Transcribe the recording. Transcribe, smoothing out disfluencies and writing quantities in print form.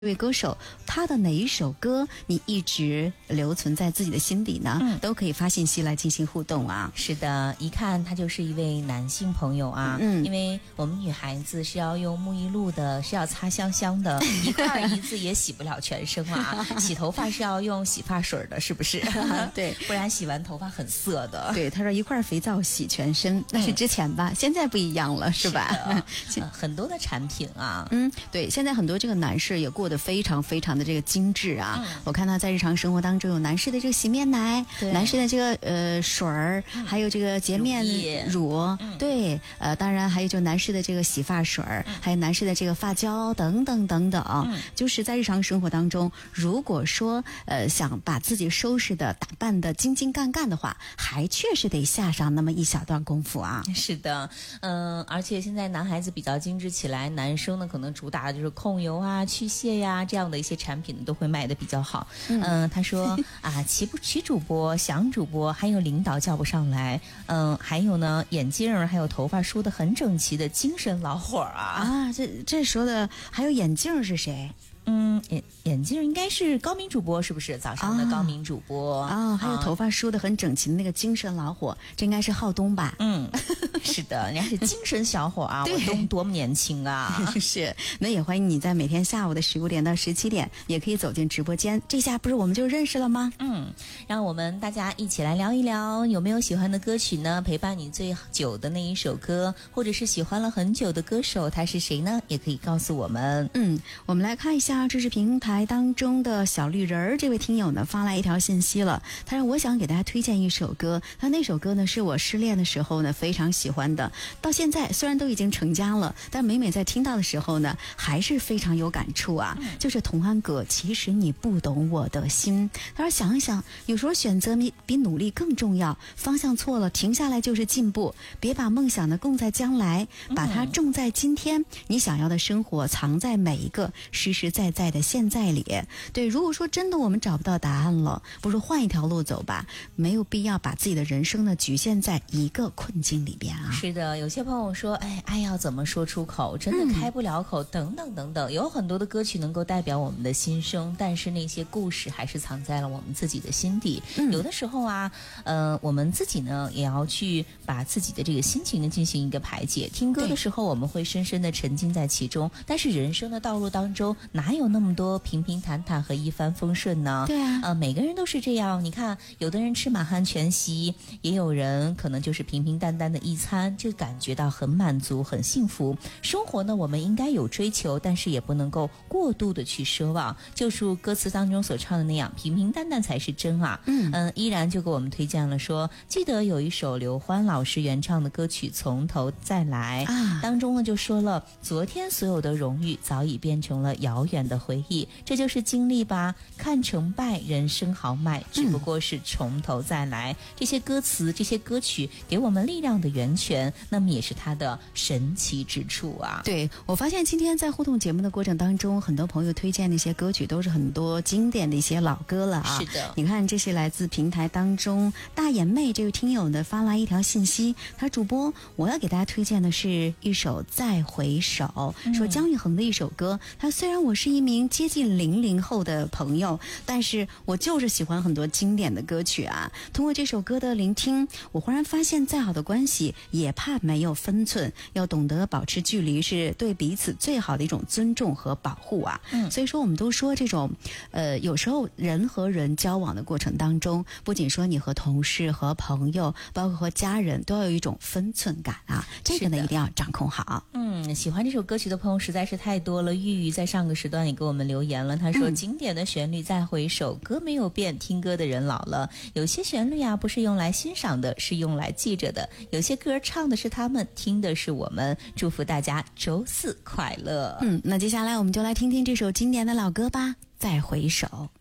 这位歌手他的哪一首歌你一直留存在自己的心底呢？都可以发信息来进行互动啊。 是的，一看他就是一位男性朋友啊。因为我们女孩子是要用沐浴露的，是要擦香香的，一块一次也洗不了全身啊。洗头发是要用洗发水的，是不是？ 对， 不然洗完头发很涩的。 对，他说一块肥皂洗全身，那是之前吧，现在不一样了，是吧？ 很多的产品啊。 对，现在很多这个男士也过得非常非常的这个精致啊。我看到在日常生活当中有男士的这个洗面奶，男士的这个水儿，还有这个洁面乳，对，当然还有就男士的这个洗发水儿，还有男士的这个发胶等等等等。就是在日常生活当中，如果说想把自己收拾的打扮的精精干干的话，还确实得下上那么一小段功夫啊。 是的，而且现在男孩子比较精致起来，男生呢可能主打的就是控油啊、去屑呀这样的一些产品都会卖得比较好。他说啊，骑主播、想主播，还有领导叫不上来。还有呢，眼镜还有头发梳得很整齐的精神老伙啊。 这说的还有眼镜是谁？ 眼镜应该是高明主播，是不是？早上的高明主播还有头发梳得很整齐的那个精神老伙，这应该是浩东吧？ 是的，人家是精神小伙啊。我东多么年轻啊！ 是，那也欢迎你在每天下午的15点到17点，也可以走进直播间。这下不是我们就认识了吗？ 让我们大家一起来聊一聊，有没有喜欢的歌曲呢？陪伴你最久的那一首歌，或者是喜欢了很久的歌手，他是谁呢？也可以告诉我们。 我们来看一下知识平台当中的小绿人儿，这位听友呢发来一条信息了，他说我想给大家推荐一首歌，他那首歌呢是我失恋的时候呢非常喜欢的，到现在虽然都已经成家了，但每每在听到的时候呢还是非常有感触啊。就是童安格其实你不懂我的心。他说想一想，有时候选择比努力更重要，方向错了停下来就是进步，别把梦想呢供在将来，把它种在今天。你想要的生活藏在每一个实实在在的现在里。对，如果说真的我们找不到答案了，不如换一条路走吧，没有必要把自己的人生呢局限在一个困境里边啊。 是的，有些朋友说爱要怎么说出口，真的开不了口，等等等等。有很多的歌曲能够代表我们的心声，但是那些故事还是藏在了我们自己的心底。有的时候啊，我们自己呢也要去把自己的这个心情呢进行一个排解。听歌的时候我们会深深的沉浸在其中，但是人生的道路当中哪有那么多平平坦坦和一帆风顺呢？ 对啊， 每个人都是这样。你看，有的人吃满汉全席，也有人可能就是平平淡淡的一餐，就感觉到很满足、很幸福。生活呢，我们应该有追求，但是也不能够过度的去奢望。就如歌词当中所唱的那样，平平淡淡才是真啊。依然就给我们推荐了说，记得有一首刘欢老师原唱的歌曲《从头再来》当中呢就说了，昨天所有的荣誉早已变成了遥远的回忆，这就是经历吧，看成败，人生豪迈，只不过是从头再来。这些歌词，这些歌曲给我们力量的源泉，那么也是它的神奇之处啊。 对，我发现今天在互动节目的过程当中，很多朋友推荐的一些歌曲都是很多经典的一些老歌了啊。 是的， 你看这是来自平台当中大眼妹这位听友呢发来一条信息，他主播我要给大家推荐的是一首再回首，说姜育恒的一首歌。他虽然我是一名接近00后的朋友，但是我就是喜欢很多经典的歌曲啊。通过这首歌的聆听，我忽然发现再好的关系也怕没有分寸，要懂得保持距离是对彼此最好的一种尊重和保护啊。所以说我们都说这种有时候人和人交往的过程当中，不仅说你和同事和朋友包括和家人都要有一种分寸感啊，这个呢一定要掌控好。 喜欢这首歌曲的朋友实在是太多了。玉玉在上个时段也给我们留言了，他说经典的旋律再回首，歌没有变，听歌的人老了。有些旋律啊不是用来欣赏的，是用来记着的。有些歌唱的是他们，听的是我们。祝福大家周四快乐。 那接下来我们就来听听这首经典的老歌吧，再回首。